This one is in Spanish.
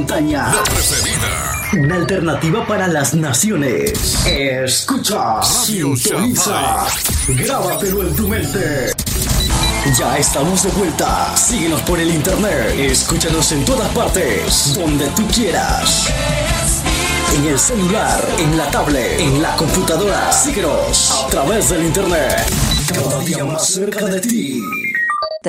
montaña. La preferida. Una alternativa para las naciones. Escucha, Radio sintoniza, grábatelo en tu mente. Ya estamos de vuelta. Síguenos por el internet. Escúchanos en todas partes, donde tú quieras. En el celular, en la tablet, en la computadora. Síguenos a través del internet. Cada día más cerca de ti.